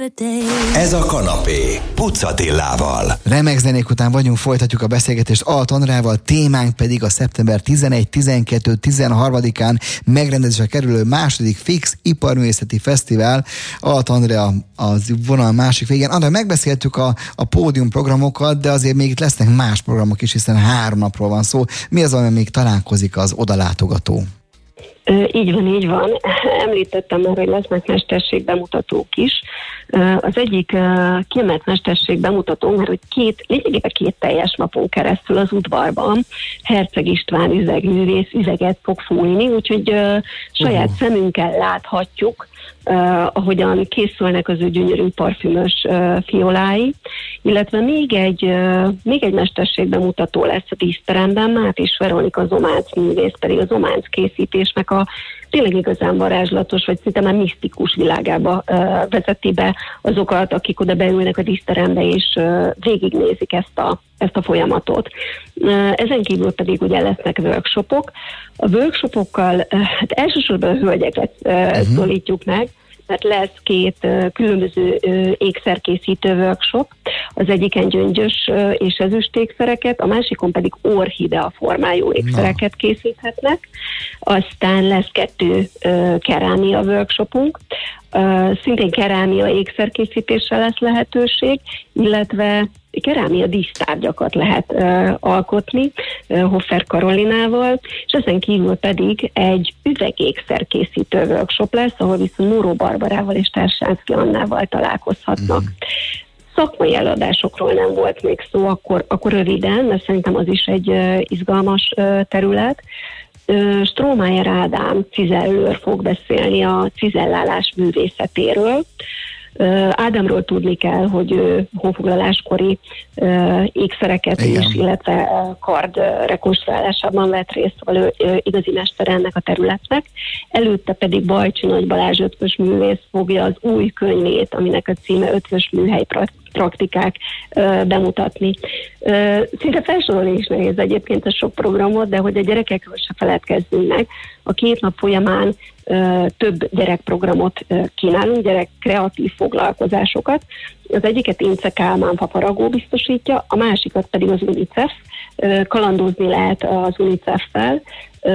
Ez a kanapé Puc Attilával. Remek zenék után vagyunk, folytatjuk a beszélgetést Alt Andrával, témánk pedig a szeptember 11, 12, 13-án megrendezésre kerülő második Fix Iparművészeti Fesztivál. Alt Andrea az vonal másik végén. Andrea, megbeszéltük a pódiumprogramokat, de azért még itt lesznek más programok is, hiszen 3 napról van szó. Mi az, ami még találkozik az odalátogató? Így van. Említettem már, hogy lesznek mesterségbemutatók is. Az egyik kiemelt mesterségbemutatónk, mert hogy lényegében 2 teljes napon keresztül az udvarban Herceg István üzegnővész üveget fog fújni, úgyhogy saját szemünkkel láthatjuk, ahogyan készülnek az ő gyönyörű parfümös fiolái, illetve még egy mesterségbemutató lesz a díszteremben, Mátés Veronika zománc művész, pedig a zománc készítésnek a tényleg igazán varázslatos, vagy szinte már misztikus világába vezeti be azokat, akik oda beülnek a díszterembe, és végignézik ezt a folyamatot. Ezen kívül pedig ugye lesznek workshopok. A workshopokkal hát elsősorban a hölgyeket szólítjuk meg, mert lesz 2 különböző ékszerkészítő workshop, az egyiken gyöngyös és ezüst ékszereket, a másikon pedig orchidea formájú ékszereket készíthetnek. Aztán lesz 2 kerámia workshopunk, szintén kerámia ékszerkészítésre lesz lehetőség, illetve kerámia dísztárgyakat lehet alkotni Hoffer Karolinával, és ezen kívül pedig egy üvegékszerkészítő workshop lesz, ahol viszont Móró Barbarával és Tersánszky Annával találkozhatnak. Szakmai előadásokról nem volt még szó, akkor röviden, mert szerintem az is egy izgalmas terület. Strohmeyer Ádám cizellőr fog beszélni a cizellálás művészetéről. Ádámról tudni kell, hogy honfoglaláskori ékszereket is, illetve kard rekonstruálásában vett részt, szóval igazi mester ennek a területnek. Előtte pedig Bajcsi Nagy Balázs ötvös művész fogja az új könyvét, aminek a címe Ötvös műhely praktikák bemutatni. Szinte felsorolni is nehéz egyébként a sok programot, de hogy a gyerekekről se feledkezzünk meg. A 2 nap folyamán több gyerekprogramot kínálunk, gyerek kreatív foglalkozásokat. Az egyiket Ince Kálmán Paparagó biztosítja, a másikat pedig az UNICEF. Kalandozni lehet az UNICEF-fel.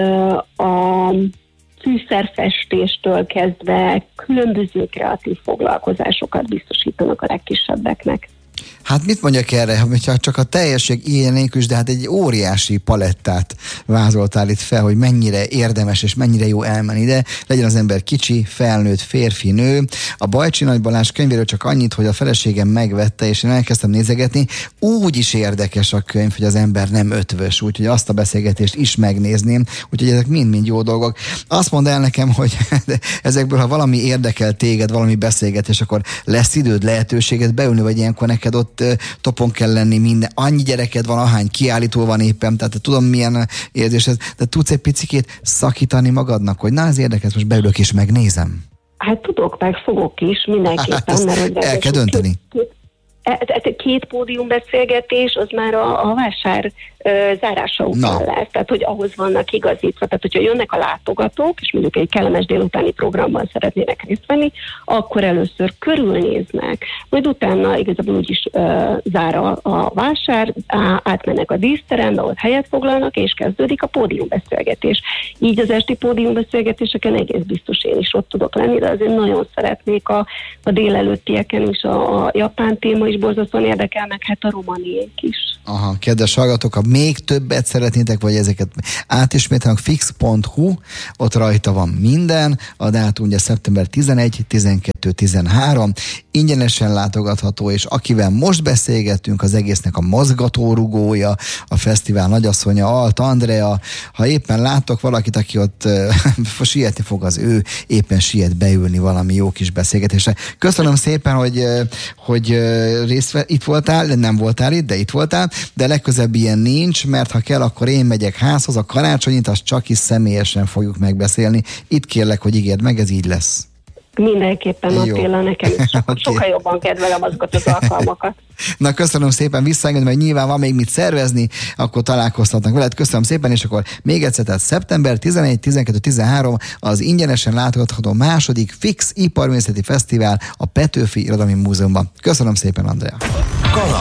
A fűszerfestéstől kezdve különböző kreatív foglalkozásokat biztosítanak a legkisebbeknek. Hát mit mondjak erre, hogyha csak a teljesség ilyen nélkül, de hát egy óriási palettát vázoltál itt fel, hogy mennyire érdemes és mennyire jó elmenni ide, legyen az ember kicsi, felnőtt, férfi, nő. A Bajcsi Nagy Balázs könyvéről csak annyit, hogy a feleségem megvette, és én elkezdtem nézegetni. Úgy is érdekes a könyv, hogy az ember nem ötvös, úgyhogy azt a beszélgetést is megnézném, úgyhogy ezek mind-mind jó dolgok. Azt mondd el nekem, hogy ezekből, ha valami érdekel téged, valami beszélgetés, akkor lesz időd, lehetőséged beülni, vagy ilyenkor neked ott topon kell lenni minden. Annyi gyereked van, ahány kiállító van éppen, tehát tudom milyen érzés ez, de tudsz egy picikét szakítani magadnak, hogy na ez érdekes, most beülök és megnézem. Hát tudok, meg fogok is mindenképpen. Mert el kell dönteni. 2 pódiumbeszélgetés, az már a vásár zárása után lesz, tehát hogy ahhoz vannak igazítva. Tehát, hogyha jönnek a látogatók, és mondjuk egy kellemes délutáni programban szeretnének részt venni, akkor először körülnéznek, majd utána igazából úgyis zár a vásár, átmennek a díszterembe, ott helyet foglalnak, és kezdődik a pódiumbeszélgetés. Így az esti pódiumbeszélgetéseken egész biztos én is ott tudok lenni, de azért nagyon szeretnék a délelőttieken is a japán téma is borzasztóan érdekel, meg hát a romaniék is. Aha, kedves hallgatók, ha még többet szeretnétek, vagy ezeket átismételnek, fix.hu, ott rajta van minden, a dátum ugye szeptember 11, 12, 13, ingyenesen látogatható, és akivel most beszélgetünk, az egésznek a mozgatórugója, a fesztivál nagyasszonya, Alt Andrea. Ha éppen láttok valakit, aki ott sietni fog, az ő éppen siet beülni valami jó kis beszélgetésre. Köszönöm szépen, hogy itt voltál, nem voltál itt, de itt voltál, de legközelebb ilyen nincs, mert ha kell, akkor én megyek házhoz, a karácsonyit azt csak is személyesen fogjuk megbeszélni. Itt kérlek, hogy ígérd meg, ez így lesz. Mindenképpen Attila, nekem is sokkal jobban kedvelem azokat az alkalmakat. Na, köszönöm szépen, visszaengedem, hogy nyilván van még mit szervezni, akkor találkoztatnak veled. Köszönöm szépen, és akkor még egyszer, tehát szeptember 11, 12, 13 az ingyenesen látogatható második Fix Iparművészeti Fesztivál a Petőfi Irodalmi Múzeumban. Köszönöm szépen, Andrea!